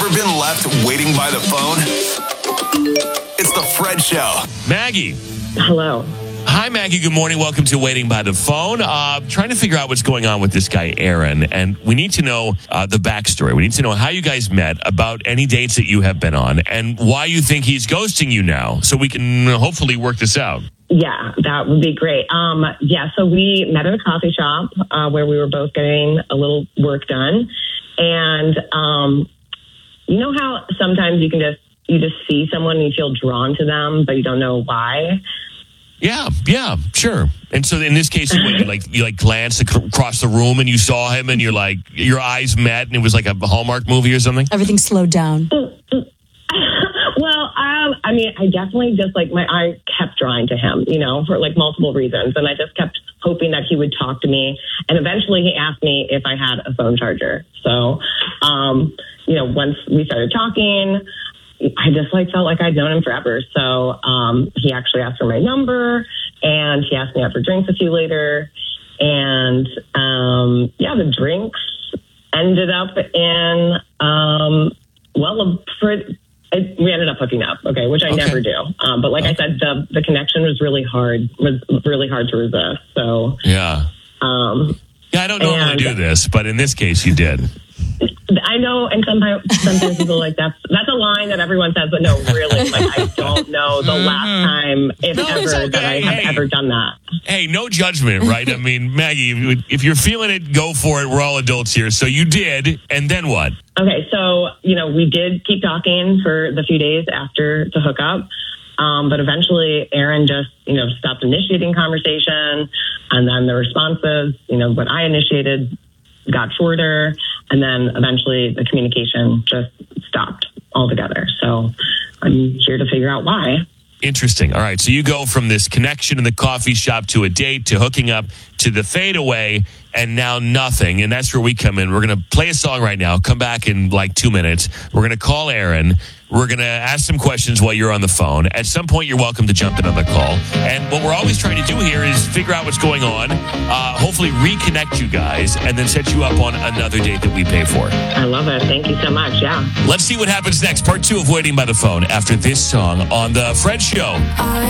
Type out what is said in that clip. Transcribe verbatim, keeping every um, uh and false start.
Ever been left waiting by the phone? It's the Fred Show. Maggie. Hello. Hi, Maggie. Good morning. Welcome to Waiting by the Phone. Uh, trying to figure out what's going on with this guy, Aaron. And we need to know uh, the backstory. We need to know how you guys met, about any dates that you have been on, and why you think he's ghosting you now, so we can hopefully work this out. Yeah, that would be great. Um, yeah, so we met at a coffee shop uh, where we were both getting a little work done. And um, you know how sometimes you can just, you just see someone and you feel drawn to them, but you don't know why? Yeah, yeah, sure. And so in this case, you, like you like glanced ac- across the room and you saw him, and you're like, your eyes met, and it was like a Hallmark movie or something. Everything slowed down. Well, um, I mean, I definitely just like my eye kept drawing to him, you know, for like multiple reasons, and I just kept hoping that he would talk to me. And eventually, he asked me if I had a phone charger. So, um, you know, once we started talking, I just like felt like I'd known him forever. So um, he actually asked for my number, and he asked me out for drinks a few later. And um, yeah, the drinks ended up in, um, well, a pretty, it, we ended up hooking up. Okay. Which I okay. never do. Um, but like okay. I said, the, the connection was really hard, was really hard to resist. So yeah. Um, yeah, I don't normally and, do this, but in this case you did. I know, and sometimes sometimes people are like, that's that's a line that everyone says, but no, really, like I don't know the last time, if No, it's ever, okay. that I have Hey. ever done that. Hey, no judgment, right? I mean, Maggie, if you're feeling it, go for it. We're all adults here. So you did, and then what? Okay, so, you know, we did keep talking for the few days after to hook up. Um, but eventually, Aaron just, you know, stopped initiating conversation. And then the responses, you know, what I initiated got shorter. And then eventually the communication just stopped altogether. So I'm here to figure out why. Interesting. All right. So you go from this connection in the coffee shop to a date to hooking up to the fadeaway, and now nothing. And that's where we come in. We're going to play a song right now. Come back in like two minutes. We're going to call Aaron. We're going to ask some questions while you're on the phone. At some point, you're welcome to jump in on the call. And what we're always trying to do here is figure out what's going on, uh, hopefully reconnect you guys, and then set you up on another date that we pay for. I love it. Thank you so much. Yeah. Let's see what happens next. Part two of Waiting by the Phone after this song on The Fred Show.